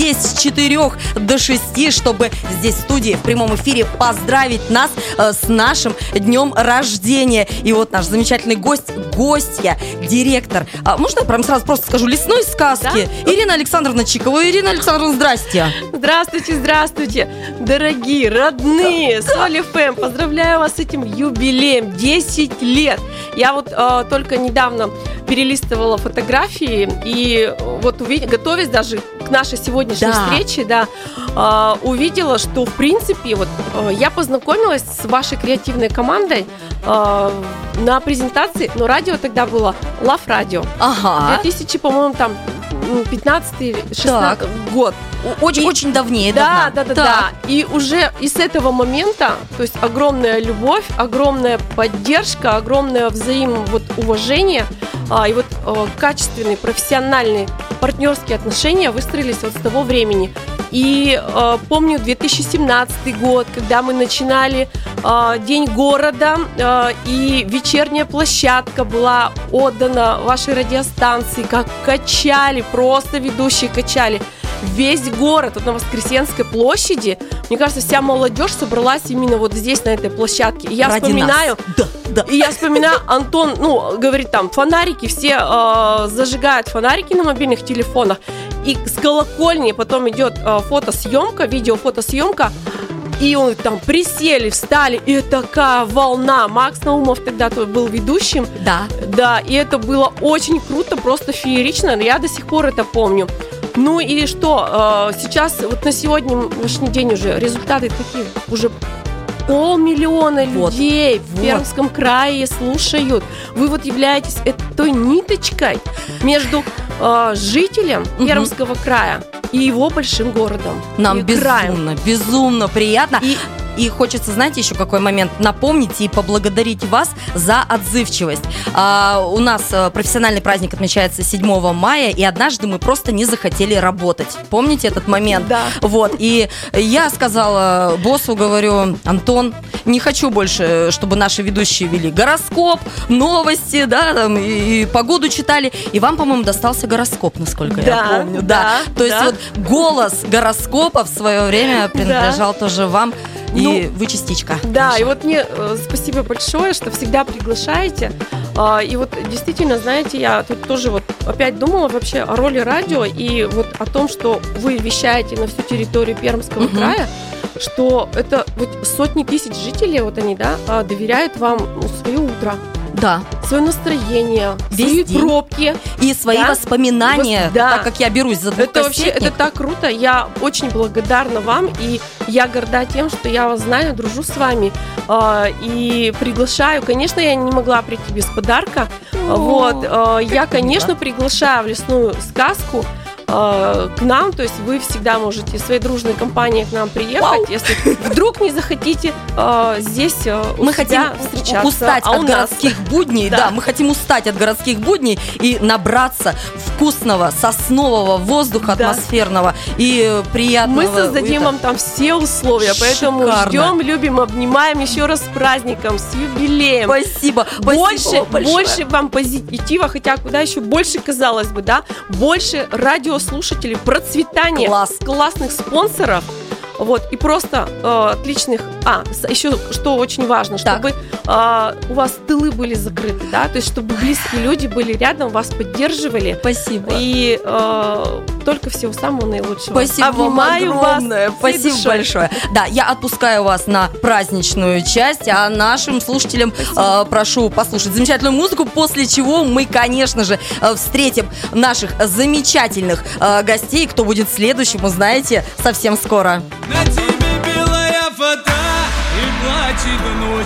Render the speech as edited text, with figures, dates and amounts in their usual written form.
здесь с 4 до 6, чтобы здесь в студии в прямом эфире поздравить нас с нашим днем рождения. И вот наш замечательный гостья, директор, можно я прям сразу просто скажу, «Лесной сказки», да? Ирина Александровна Чикова. Ирина Александровна, здрасте. Здравствуйте, дорогие, родные, Соль ФМ. Поздравляю вас с этим юбилеем, 10 лет. Я вот только недавно перелистывала фотографии и вот готовясь даже к нашей сегодняшней встрече, увидела, что в принципе вот я познакомилась с вашей креативной командой на презентации, но радио тогда было Love Radio. 2000, по-моему, там 15-16 год. Очень давнее. Да. И уже и с этого момента, то есть огромная любовь, огромная поддержка, огромное взаимоуважение и вот качественные, профессиональные, партнерские отношения выстроились вот с того времени. И помню 2017 год, когда мы начинали День города, и вечерняя площадка была отдана вашей радиостанции, как качали, просто ведущие качали весь город, вот на Воскресенской площади. Мне кажется, вся молодежь собралась именно вот здесь, на этой площадке. И я вспоминаю, Антон, говорит, там фонарики, все зажигают фонарики на мобильных телефонах, и с колокольни потом идет фотосъемка, видеофотосъемка, и он там присели, встали, и такая волна. Макс Наумов тогда был ведущим. Да, и это было очень круто, просто феерично, я до сих пор это помню. Ну и что, сейчас, вот на сегодняшний день уже результаты такие, уже 500 000 людей в Пермском крае слушают. Вы вот являетесь той ниточкой между жителем Пермского края и его большим городом. Нам безумно приятно. И хочется, знаете, еще какой момент напомнить и поблагодарить вас за отзывчивость. У нас профессиональный праздник отмечается 7 мая, и однажды мы просто не захотели работать. Помните этот момент? Да. Вот, и я сказала боссу, говорю: Антон, не хочу больше, чтобы наши ведущие вели гороскоп, новости, и погоду читали. И вам, по-моему, достался гороскоп, насколько я помню. То есть вот голос гороскопа в свое время принадлежал тоже вам. И вы частичка. Да, конечно. И вот мне спасибо большое, что всегда приглашаете. И вот действительно, знаете, я тут тоже вот опять думала вообще о роли радио и вот о том, что вы вещаете на всю территорию Пермского края, что это вот сотни тысяч жителей, вот они, доверяют вам свое утро. Да. Свое настроение, свои пробки. И свои воспоминания, так как я берусь за двухкассетник. Это так круто. Я очень благодарна вам, и я горда тем, что я вас знаю, дружу с вами. И приглашаю. Конечно, я не могла прийти без подарка. Я, конечно, приглашаю в лесную сказку к нам, то есть вы всегда можете своей дружной компанией к нам приехать, если вдруг не захотите здесь мы хотим встречаться. Устать от городских будней, мы хотим устать от городских будней и набраться вкусного соснового воздуха атмосферного и приятного. Мы создадим вам там все условия, поэтому ждем, любим, обнимаем еще раз с праздником, с юбилеем. Спасибо. Больше вам позитива, хотя куда еще больше, казалось бы, больше радиослушателей, процветания, классных спонсоров. И просто отличных. Еще что очень важно, чтобы у вас тылы были закрыты, то есть чтобы близкие люди были рядом, вас поддерживали. Спасибо. И только всего самого наилучшего. Спасибо вам огромное. Спасибо большое. Да, я отпускаю вас на праздничную часть, а нашим слушателям прошу послушать замечательную музыку, после чего мы, конечно же, встретим наших замечательных гостей. Кто будет следующим, узнаете совсем скоро. На тебе белая фата и плачет ночь.